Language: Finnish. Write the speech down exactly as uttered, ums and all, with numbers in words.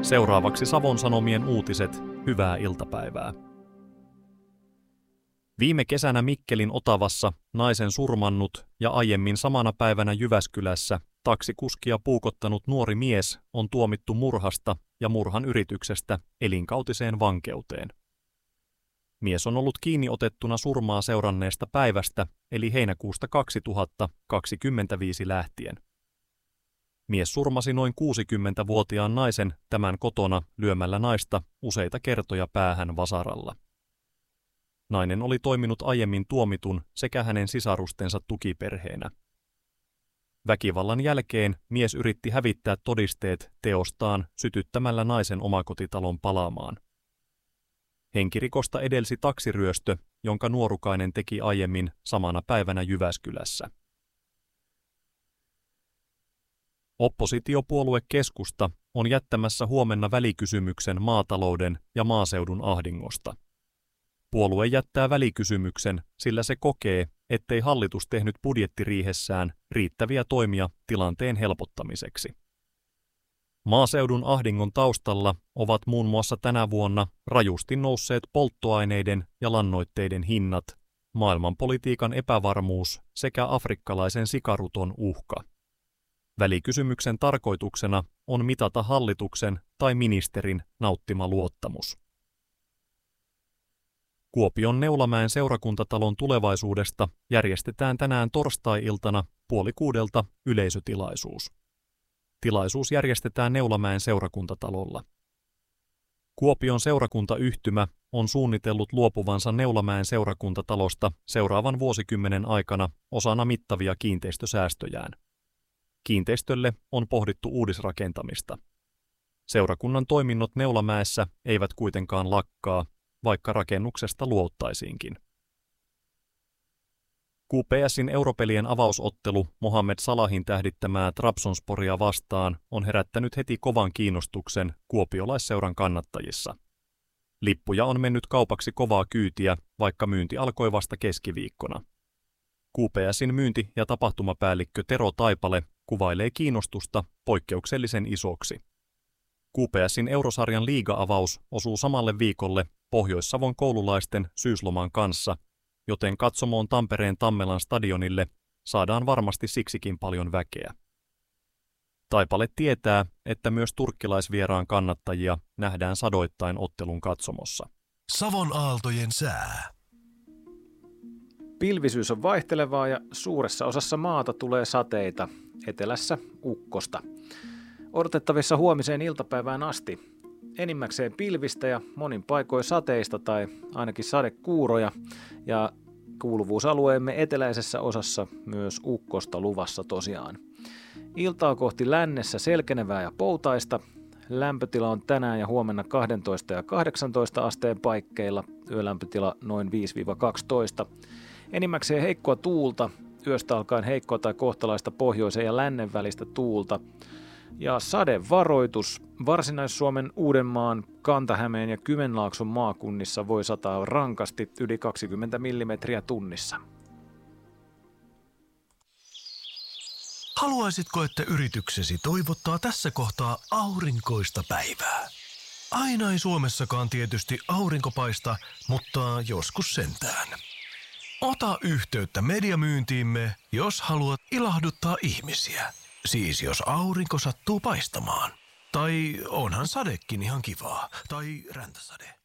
Seuraavaksi Savon Sanomien uutiset. Hyvää iltapäivää. Viime kesänä Mikkelin Otavassa naisen surmannut ja aiemmin samana päivänä Jyväskylässä taksikuskia puukottanut nuori mies on tuomittu murhasta ja murhan yrityksestä elinkautiseen vankeuteen. Mies on ollut kiinni otettuna surmaa seuranneesta päivästä eli heinäkuusta kaksituhattakaksikymmentäviisi lähtien. Mies surmasi noin kuusikymmentävuotiaan naisen tämän kotona lyömällä naista useita kertoja päähän vasaralla. Nainen oli toiminut aiemmin tuomitun sekä hänen sisarustensa tukiperheenä. Väkivallan jälkeen mies yritti hävittää todisteet teostaan sytyttämällä naisen omakotitalon palaamaan. Henkirikosta edelsi taksiryöstö, jonka nuorukainen teki aiemmin samana päivänä Jyväskylässä. Oppositiopuolue Keskusta on jättämässä huomenna välikysymyksen maatalouden ja maaseudun ahdingosta. Puolue jättää välikysymyksen, sillä se kokee, ettei hallitus tehnyt budjettiriihessään riittäviä toimia tilanteen helpottamiseksi. Maaseudun ahdingon taustalla ovat muun muassa tänä vuonna rajusti nousseet polttoaineiden ja lannoitteiden hinnat, maailmanpolitiikan epävarmuus sekä afrikkalaisen sikaruton uhka. Välikysymyksen tarkoituksena on mitata hallituksen tai ministerin nauttima luottamus. Kuopion Neulamäen seurakuntatalon tulevaisuudesta järjestetään tänään torstai-iltana puoli kuudelta yleisötilaisuus. Tilaisuus järjestetään Neulamäen seurakuntatalolla. Kuopion seurakuntayhtymä on suunnitellut luopuvansa Neulamäen seurakuntatalosta seuraavan vuosikymmenen aikana osana mittavia kiinteistösäästöjään. Kiinteistölle on pohdittu uudisrakentamista. Seurakunnan toiminnot Neulamäessä eivät kuitenkaan lakkaa, vaikka rakennuksesta luovuttaisiinkin. Q P S:in europelien avausottelu Mohamed Salahin tähdittämää Trabzonsporia vastaan on herättänyt heti kovan kiinnostuksen kuopiolaisseuran kannattajissa. Lippuja on mennyt kaupaksi kovaa kyytiä, vaikka myynti alkoi vasta keskiviikkona. Q P S:in myynti- ja tapahtumapäällikkö Tero Taipale kuvailee kiinnostusta poikkeuksellisen isoksi. Q P S:in eurosarjan liiga-avaus osuu samalle viikolle Pohjois-Savon koululaisten syysloman kanssa, joten katsomoon Tampereen Tammelan stadionille saadaan varmasti siksikin paljon väkeä. Taipale tietää, että myös turkkilaisvieraan kannattajia nähdään sadoittain ottelun katsomossa. Savon aaltojen sää. Pilvisyys on vaihtelevaa ja suuressa osassa maata tulee sateita, etelässä ukkosta. Odotettavissa huomiseen iltapäivään asti. Enimmäkseen pilvistä ja monin paikoin sateista tai ainakin sadekuuroja ja kuuluvuusalueemme eteläisessä osassa myös ukkosta luvassa tosiaan. Iltaa kohti lännessä selkenevää ja poutaista. Lämpötila on tänään ja huomenna kaksitoista ja kahdeksantoista asteen paikkeilla, yölämpötila noin viisi kaksitoista. Enimmäkseen heikkoa tuulta, yöstä alkaen heikkoa tai kohtalaista pohjoisen ja lännen välistä tuulta. Ja sadevaroitus. Varsinais-Suomen, Uudenmaan, Kanta-Hämeen ja Kymenlaakson maakunnissa voi sataa rankasti yli kaksikymmentä millimetriä tunnissa. Haluaisitko, että yrityksesi toivottaa tässä kohtaa aurinkoista päivää? Aina ei Suomessakaan tietysti aurinko paista, mutta joskus sentään. Ota yhteyttä mediamyyntiimme, jos haluat ilahduttaa ihmisiä. Siis jos aurinko sattuu paistamaan. Tai onhan sadekin ihan kivaa. Tai räntäsade.